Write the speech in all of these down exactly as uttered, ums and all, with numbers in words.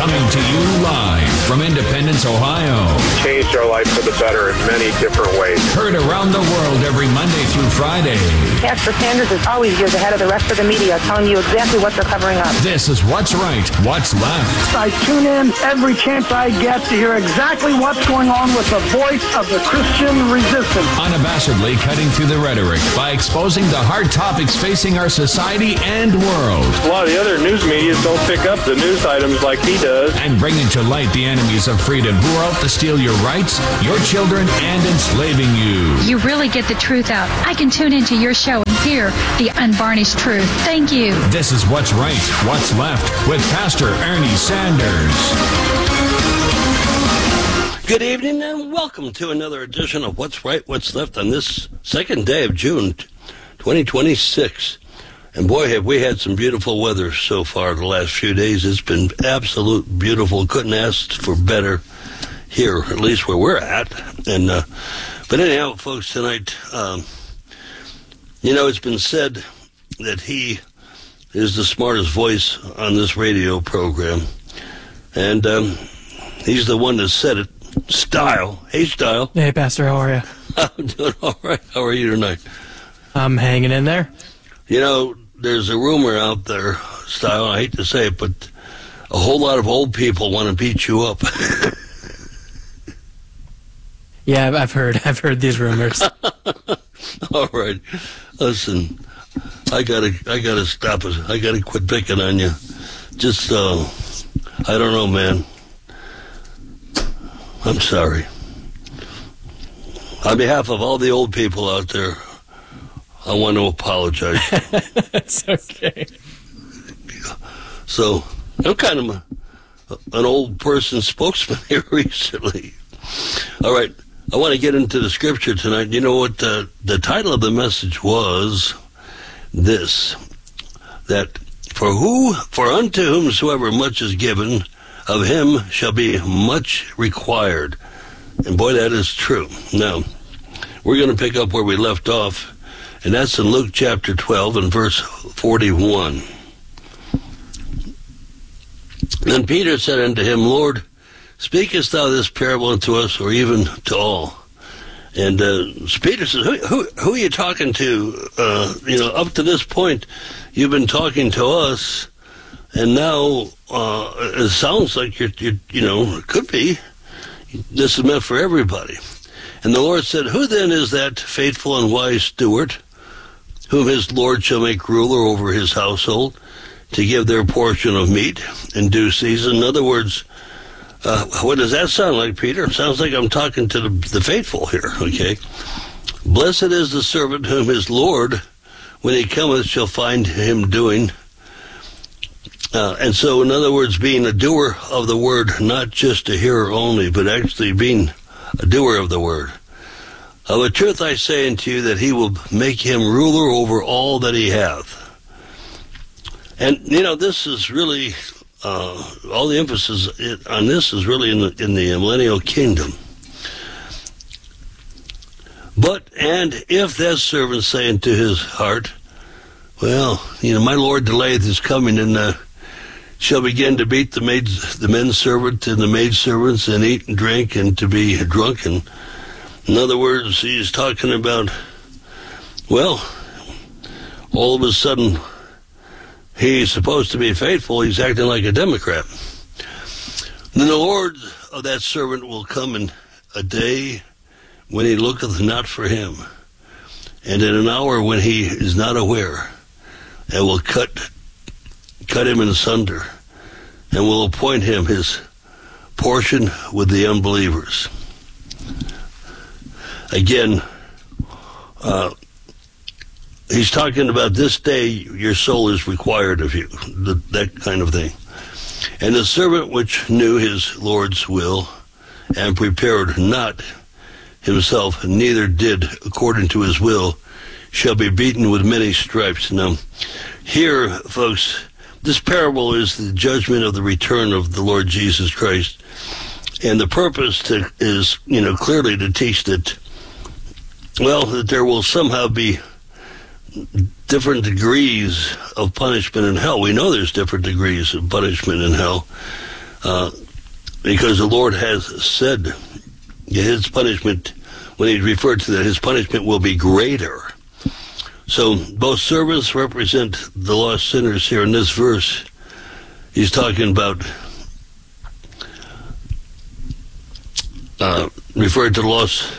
Coming to you live from Independence, Ohio. Changed our life for the better in many different ways. Heard around the world every Monday through Friday. Pastor Sanders is always years ahead of the rest of the media, telling you exactly what they're covering up. This is What's Right, What's Left. I tune in every chance I get to hear exactly what's going on with the voice of the Christian resistance. Unabashedly cutting through the rhetoric by exposing the hard topics facing our society and world. A lot of the other news media don't pick up the news items like he does. And bringing to light the enemies of freedom who are out to steal your rights, your children, and enslaving you. You really get the truth out. I can tune into your show and hear the unvarnished truth. Thank you. This is What's Right, What's Left with Pastor Ernie Sanders. Good evening and welcome to another edition of What's Right, What's Left on this second day of June twenty twenty-six. And boy, have we had some beautiful weather so far the last few days. It's been absolute beautiful. Couldn't ask for better here, at least where we're at. And uh, But anyhow, folks, tonight, um, you know, it's been said that he is the smartest voice on this radio program. And um, he's the one that said it. Style. Hey, Style. Hey, Pastor, how are you? I'm doing all right. How are you tonight? I'm hanging in there. You know, there's a rumor out there, Style, I hate to say it, but a whole lot of old people want to beat you up. Yeah, I've heard. I've heard these rumors. All right. Listen, I gotta, I gotta stop it. I gotta quit picking on you. Just, uh, I don't know, man. I'm sorry. On behalf of all the old people out there, I want to apologize. It's okay. So, I'm kind of a, an old person spokesman here recently. All right, I want to get into the scripture tonight. You know what the, the title of the message was? This, that for who, for unto whomsoever much is given, of him shall be much required. And boy, that is true. Now, we're going to pick up where we left off, and that's in Luke chapter twelve and verse forty-one. Then Peter said unto him, Lord, speakest thou this parable unto us, or even to all? And uh, Peter says, who, who, who are you talking to? Uh, you know, up to this point, you've been talking to us, and now uh, it sounds like you're, you're, you know, it could be. This is meant for everybody. And the Lord said, who then is that faithful and wise steward, whom his Lord shall make ruler over his household, to give their portion of meat in due season? In other words, uh, what does that sound like, Peter? It sounds like I'm talking to the, the faithful here, okay? Blessed is the servant whom his Lord, when he cometh, shall find him doing. Uh, and so, in other words, being a doer of the word, not just a hearer only, but actually being a doer of the word. Of a truth I say unto you that he will make him ruler over all that he hath. And, you know, this is really, uh, all the emphasis on this is really in the, in the millennial kingdom. But, and if that servant say unto his heart, well, you know, my Lord delayeth his coming, and uh, shall begin to beat the maids, the men servant and the maid servants, and eat and drink, and to be drunken. In other words, he's talking about, well, all of a sudden, he's supposed to be faithful, he's acting like a Democrat. Then the Lord of that servant will come in a day when he looketh not for him, and in an hour when he is not aware, and will cut cut him in sunder, and will appoint him his portion with the unbelievers. Again, uh, he's talking about this day your soul is required of you, the, that kind of thing. And the servant which knew his Lord's will, and prepared not himself, neither did according to his will, shall be beaten with many stripes. Now, here, folks, this parable is the judgment of the return of the Lord Jesus Christ. And the purpose to, is, you know, clearly to teach that, well, that there will somehow be different degrees of punishment in hell. We know there's different degrees of punishment in hell. uh, because the Lord has said his punishment, when he referred to that, his punishment will be greater. So both servants represent the lost sinners here in this verse. He's talking about uh, referred to lost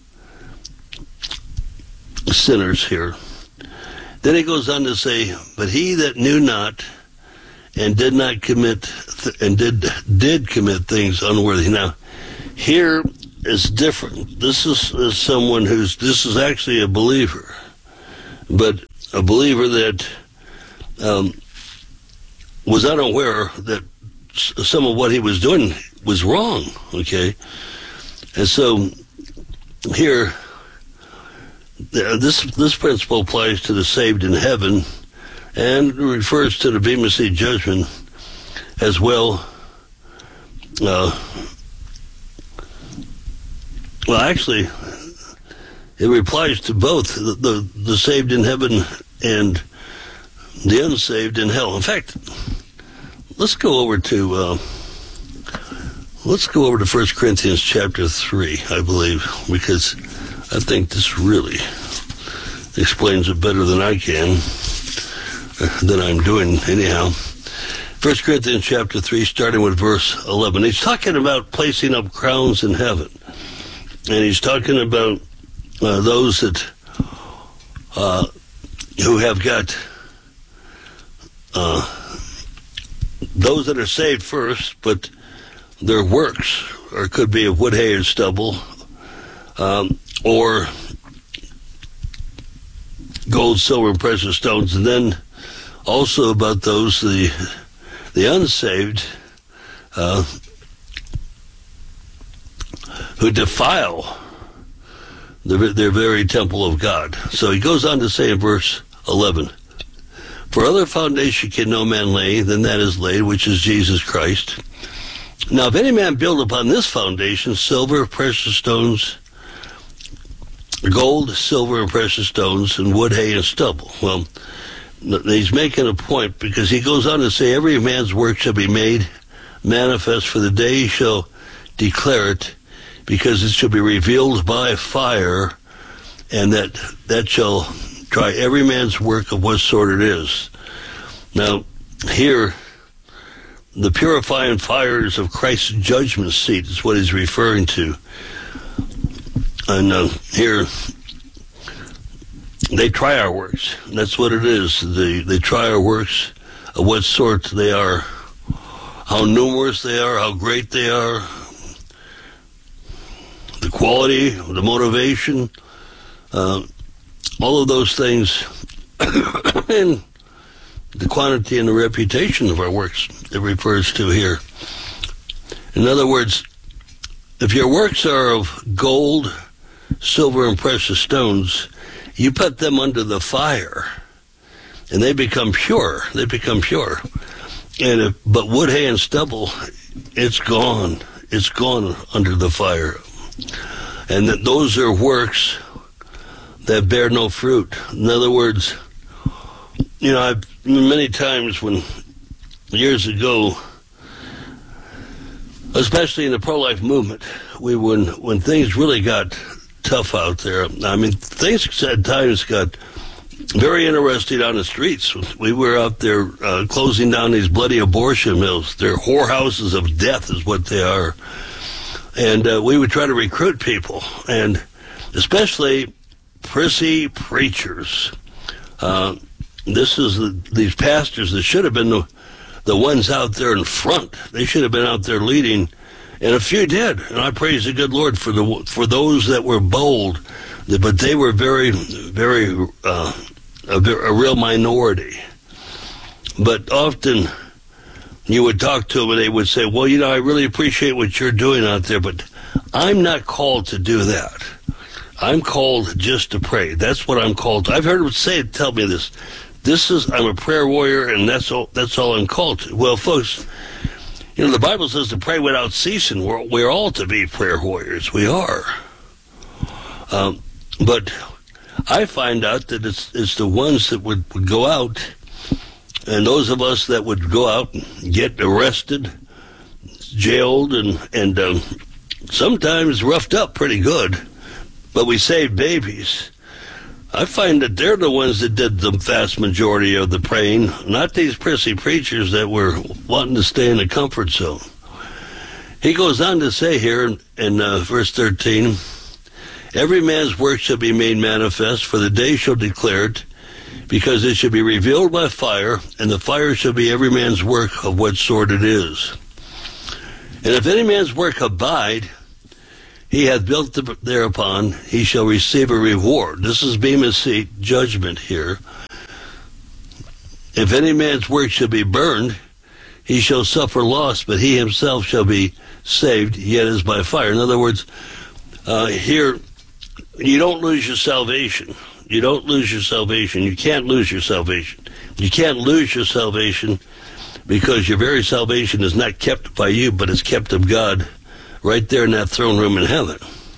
sinners here. Then he goes on to say, but he that knew not and did not commit th- and did did commit things unworthy. Now, here is different. This is, is someone who's this is actually a believer, but a believer that um, was unaware that some of what he was doing was wrong. Okay, and so here. This this principle applies to the saved in heaven and refers to the Bema Seat judgment as well. Uh, well, actually, it applies to both the, the, the saved in heaven and the unsaved in hell. In fact, let's go over to uh, let's go over to First Corinthians chapter three, I believe, because I think this really explains it better than I can, uh, than I'm doing anyhow. First Corinthians chapter three, starting with verse eleven. He's talking about placing up crowns in heaven. And he's talking about uh, those that uh, who have got uh, those that are saved first, but their works, or could be of wood, hay, and stubble, um, or gold, silver, and precious stones, and then also about those, the the unsaved, uh, who defile the, their very temple of God. So he goes on to say in verse eleven, for other foundation can no man lay than that is laid, which is Jesus Christ. Now if any man build upon this foundation silver, precious stones, gold, silver, and precious stones, and wood, hay, and stubble. Well, he's making a point because he goes on to say, every man's work shall be made manifest, for the day shall declare it, because it shall be revealed by fire, and that that shall try every man's work of what sort it is. Now, here, the purifying fires of Christ's judgment seat is what he's referring to. And uh, here, they try our works. That's what it is. They, they try our works, of what sort they are, how numerous they are, how great they are, the quality, the motivation, uh, all of those things, and the quantity and the reputation of our works it refers to here. In other words, if your works are of gold, silver, and precious stones, you put them under the fire, and they become pure. They become pure. And if, but wood, hay, and stubble, it's gone. It's gone under the fire. And that those are works that bear no fruit. In other words, you know, I've many times when years ago, especially in the pro-life movement, we when when things really got tough out there. I mean, things at times got very interesting on the streets. We were out there uh, closing down these bloody abortion mills. They're whorehouses of death is what they are. And uh, we would try to recruit people, and especially prissy preachers. Uh, this is the, these pastors that should have been the, the ones out there in front. They should have been out there leading. And a few did, and I praise the good Lord for the for those that were bold, but they were very, very uh, a, a real minority. But often you would talk to them, and they would say, "Well, you know, I really appreciate what you're doing out there, but I'm not called to do that. I'm called just to pray. That's what I'm called to." I've heard them say, tell me this. This is I'm a prayer warrior, and that's all. That's all I'm called to. Well, folks. You know, the Bible says to pray without ceasing. We're, we're all to be prayer warriors. We are. Um, but I find out that it's it's the ones that would, would go out, and those of us that would go out and get arrested, jailed and, and um, sometimes roughed up pretty good, but we saved babies. I find that they're the ones that did the vast majority of the praying, not these prissy preachers that were wanting to stay in the comfort zone. He goes on to say here in, in uh, verse thirteen, every man's work shall be made manifest, for the day shall declare it, because it shall be revealed by fire, and the fire shall be every man's work of what sort it is. And if any man's work abide, he hath built thereupon, he shall receive a reward. This is Bema Seat judgment here. If any man's work shall be burned, he shall suffer loss, but he himself shall be saved, yet as by fire. In other words, uh, here, you don't lose your salvation. You don't lose your salvation. You can't lose your salvation. You can't lose your salvation because your very salvation is not kept by you, but is kept of God right there in that throne room in heaven.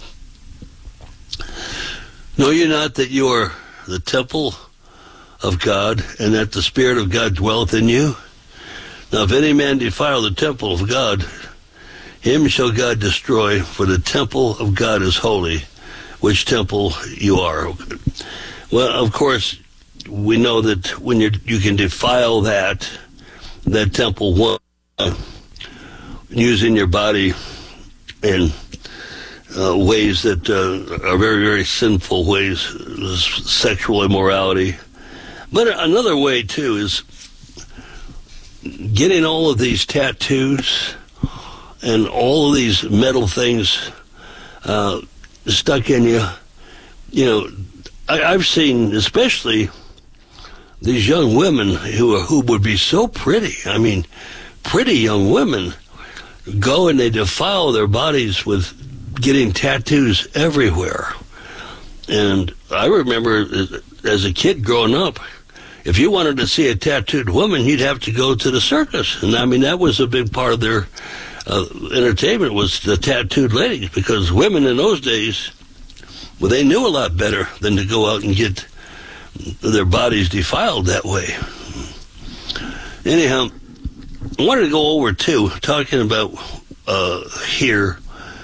Know ye not that you are the temple of God, and that the Spirit of God dwelleth in you? Now if any man defile the temple of God, him shall God destroy, for the temple of God is holy, which temple you are. Well, of course, we know that when you you can defile that, that temple, one, uh, using your body in uh, ways that uh, are very, very sinful ways, sexual immorality. But another way, too, is getting all of these tattoos and all of these metal things uh, stuck in you. You know, I, I've seen, especially these young women who are, who would be so pretty. I mean, pretty young women go and they defile their bodies with getting tattoos everywhere. And I remember as a kid growing up, if you wanted to see a tattooed woman, you'd have to go to the circus. And I mean, that was a big part of their uh, entertainment, was the tattooed ladies, because women in those days, well, they knew a lot better than to go out and get their bodies defiled that way. Anyhow, I wanted to go over, too, talking about uh, here,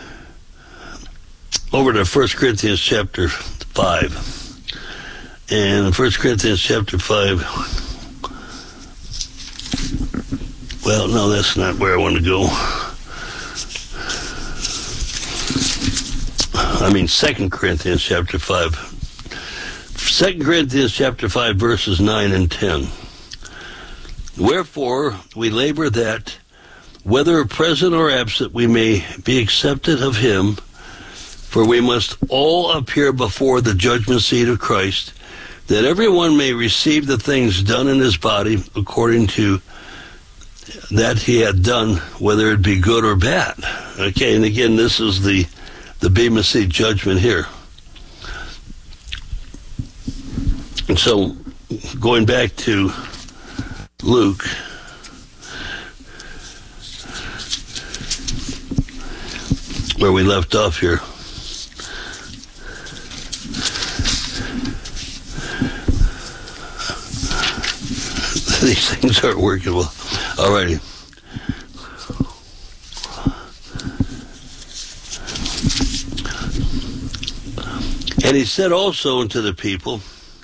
over to First Corinthians chapter five. And First Corinthians chapter five, well, no, that's not where I want to go. I mean, Second Corinthians chapter five. Second Corinthians chapter five, verses nine and ten. Wherefore we labor that, whether present or absent, we may be accepted of him, for we must all appear before the judgment seat of Christ, that everyone may receive the things done in his body according to that he had done, whether it be good or bad. Okay, and again, this is the, the Bema Seat judgment here. And so, going back to Luke, where we left off here. These things aren't working well. Alrighty. And he said also unto the people,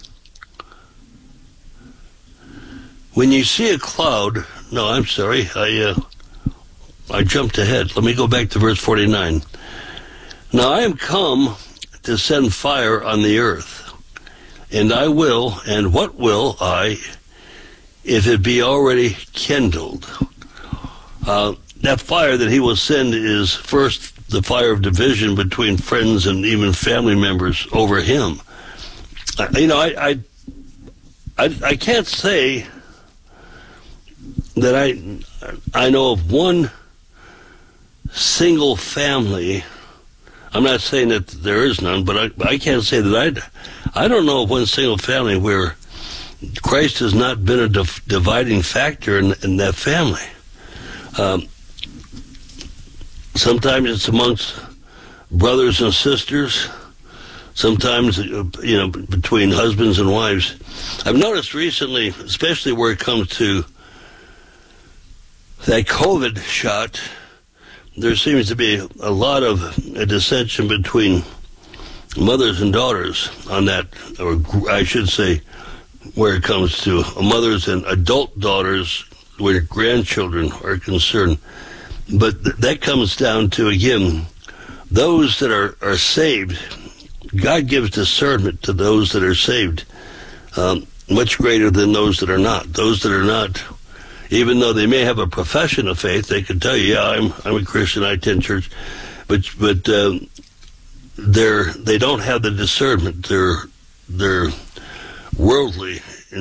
when you see a cloud, no, I'm sorry, I uh, I jumped ahead. Let me go back to verse forty-nine. Now I am come to send fire on the earth, and I will, and what will I, if it be already kindled? Uh, that fire that he will send is first the fire of division between friends and even family members over him. Uh, you know, I, I, I, I can't say that I, I know of one single family. I'm not saying that there is none, but I, I can't say that I, I don't know of one single family where Christ has not been a div- dividing factor in, in that family. Um, sometimes it's amongst brothers and sisters. Sometimes, you know, between husbands and wives. I've noticed recently, especially where it comes to that COVID shot, there seems to be a lot of a dissension between mothers and daughters on that, or I should say, where it comes to mothers and adult daughters where grandchildren are concerned. But th- that comes down to, again, those that are, are saved. God gives discernment to those that are saved, um, much greater than those that are not. Those that are not, even though they may have a profession of faith, they can tell you, yeah, I'm I'm a Christian, I attend church, but but um, they're they don't have the discernment. They're they're worldly,